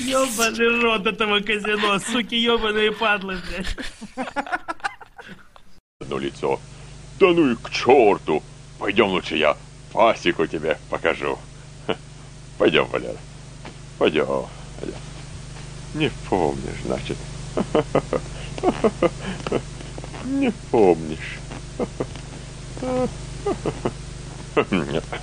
Ёбаный рот этого казино, суки ёбаные падлы, блядь. Одно лицо. Да ну и к черту! Пойдем лучше я пасеку тебе покажу. Пойдем, Валера. Пойдем. Не помнишь, значит. Не помнишь.